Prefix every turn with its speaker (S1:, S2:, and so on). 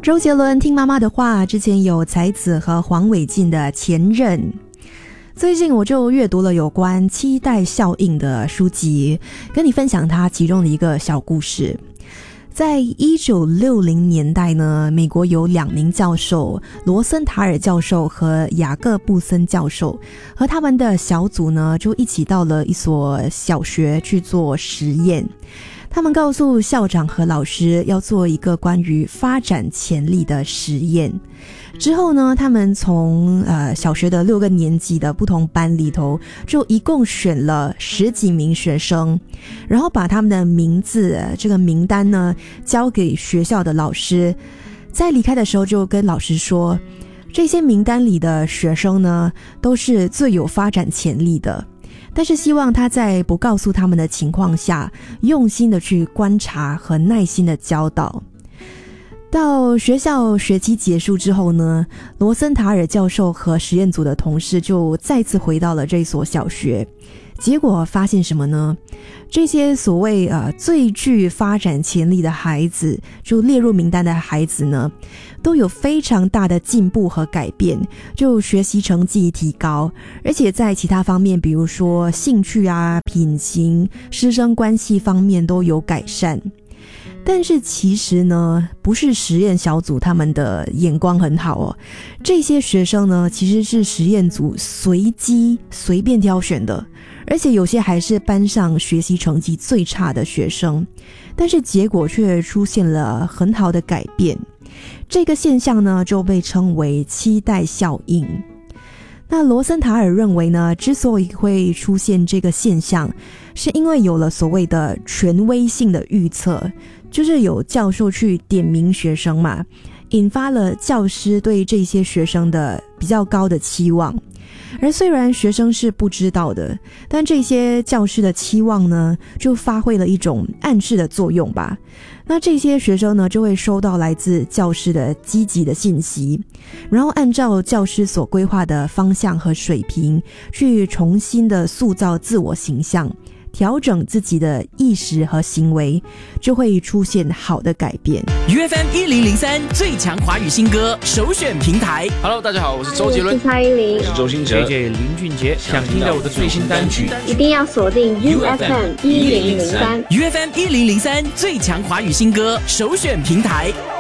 S1: 周杰伦听妈妈的话，之前有才子和黄伟晋的前任。最近我就阅读了有关期待效应的书籍，跟你分享它其中的一个小故事。在1960年代呢，美国有2名教授，罗森塔尔教授和雅各布森教授，和他们的小组呢，就一起到了一所小学去做实验。他们告诉校长和老师要做一个关于发展潜力的实验。之后呢，他们从小学的6个年级的不同班里头，就一共选了10几名学生，然后把他们的名字这个名单呢交给学校的老师。在离开的时候就跟老师说，这些名单里的学生呢都是最有发展潜力的，但是希望他在不告诉他们的情况下，用心的去观察和耐心的教导。到学校学期结束之后呢，罗森塔尔教授和实验组的同事就再次回到了这所小学。结果发现什么呢？这些所谓最具发展潜力的孩子，就列入名单的孩子呢，都有非常大的进步和改变，就学习成绩提高，而且在其他方面，比如说兴趣品行、师生关系方面都有改善。但是其实呢，不是实验小组他们的眼光很好哦，这些学生呢，其实是实验组随便挑选的，而且有些还是班上学习成绩最差的学生，但是结果却出现了很好的改变。这个现象呢，就被称为期待效应。那罗森塔尔认为呢，之所以会出现这个现象，是因为有了所谓的权威性的预测，就是有教授去点名学生嘛，引发了教师对这些学生的比较高的期望。而虽然学生是不知道的，但这些教师的期望呢，就发挥了一种暗示的作用吧。那这些学生呢，就会收到来自教师的积极的信息，然后按照教师所规划的方向和水平，去重新的塑造自我形象，调整自己的意识和行为，就会出现好的改变。
S2: UFM 1003最强华语新歌首选平台。
S3: Hello， 大家好，我是周杰伦，
S4: 我是蔡依林，
S3: 我是周兴哲
S5: ，JJ 林俊杰。想听到我的最新单曲，
S4: 一定要锁定 UFM 1003。
S2: UFM 1003最强华语新歌首选平台。